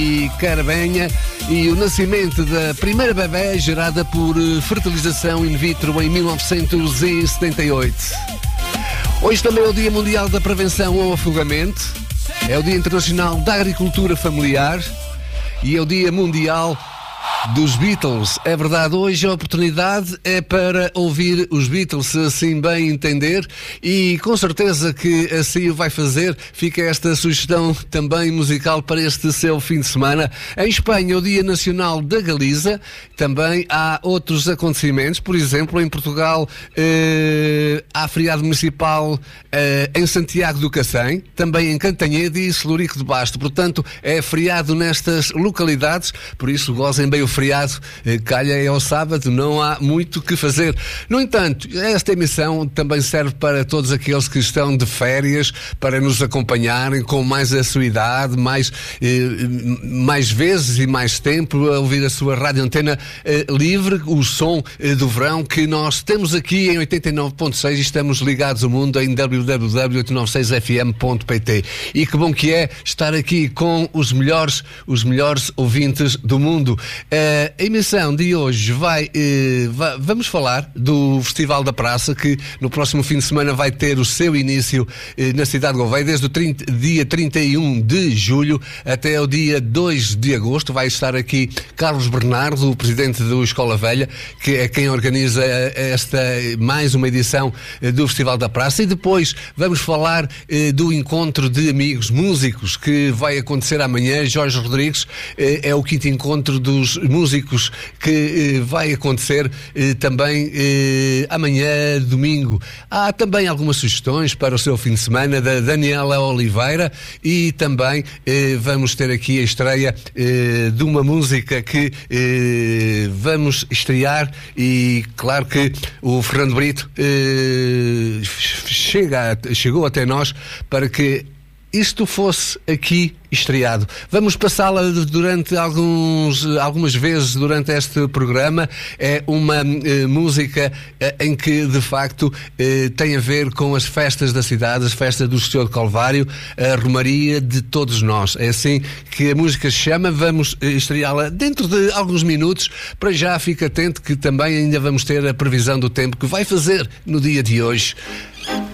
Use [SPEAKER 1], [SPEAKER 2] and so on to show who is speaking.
[SPEAKER 1] e Carabenha e o nascimento da primeira bebé gerada por fertilização in vitro em 1978. Hoje também é o Dia Mundial da Prevenção ao Afogamento, é o Dia Internacional da Agricultura Familiar e é o Dia Mundial dos Beatles. É verdade, hoje a oportunidade é para ouvir os Beatles, se assim bem entender, e com certeza que assim o vai fazer. Fica esta sugestão também musical para este seu fim de semana. Em Espanha, o Dia Nacional da Galiza. Também há outros acontecimentos, por exemplo, em Portugal há feriado municipal em Santiago do Cacém, também em Cantanhede e Celurico de Basto. Portanto, é feriado nestas localidades, por isso gozem bem o feriado, calha é ao sábado, não há muito que fazer. No entanto, esta emissão também serve para todos aqueles que estão de férias, para nos acompanharem com mais assiduidade, mais vezes e mais tempo, a ouvir a sua rádio antena livre, o som do verão que nós temos aqui em 89.6 e estamos ligados ao mundo em www.896fm.pt. E que bom que é estar aqui com os melhores ouvintes do mundo. A emissão de hoje vamos falar do Festival da Praça, que no próximo fim de semana vai ter o seu início na cidade de Gouveia, desde o dia 31 de julho até o dia 2 de agosto. Vai estar aqui Carlos Bernardo, o presidente do Escola Velha, que é quem organiza mais uma edição do Festival da Praça. E depois vamos falar do encontro de amigos músicos que vai acontecer amanhã. Jorge Rodrigues é o quinto encontro dos músicos que vai acontecer também amanhã, domingo. Há também algumas sugestões para o seu fim de semana da Daniela Oliveira e também vamos ter aqui a estreia de uma música que vamos estrear e claro que o Fernando Brito chegou até nós para que isto fosse aqui estreado. Vamos passá-la durante algumas vezes durante este programa. É uma música em que, de facto, tem a ver com as festas da cidade, as festas do Senhor de Calvário, a romaria de todos nós. É assim que a música se chama. Vamos estreá-la dentro de alguns minutos. Para já, fique atento que também ainda vamos ter a previsão do tempo que vai fazer no dia de hoje.